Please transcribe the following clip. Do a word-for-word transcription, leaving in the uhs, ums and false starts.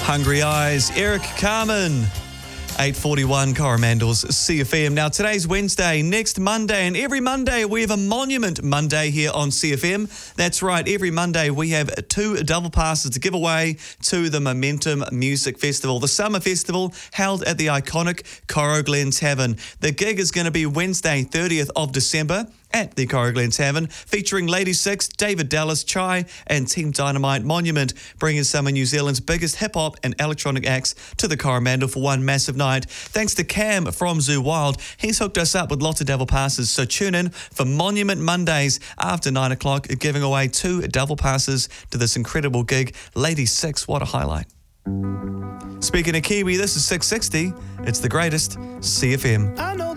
Hungry Eyes, Eric Carmen. eight forty-one Coromandel's C F M. Now, today's Wednesday, next Monday, and every Monday we have a Monument Monday here on C F M. That's right, every Monday we have two double passes to give away to the Momentum Music Festival, the summer festival held at the iconic Coro Glen Tavern. The gig is going to be Wednesday, thirtieth of December. At the Coro Glen Tavern, featuring Lady Six, David Dallas, Chai, and Team Dynamite. Monument, bringing some of New Zealand's biggest hip-hop and electronic acts to the Coromandel for one massive night. Thanks to Cam from Zoo Wild, he's hooked us up with lots of double passes, so tune in for Monument Mondays after nine o'clock, giving away two double passes to this incredible gig. Lady Six, what a highlight. Speaking of Kiwi, this is six sixty. It's the greatest, C F M. I know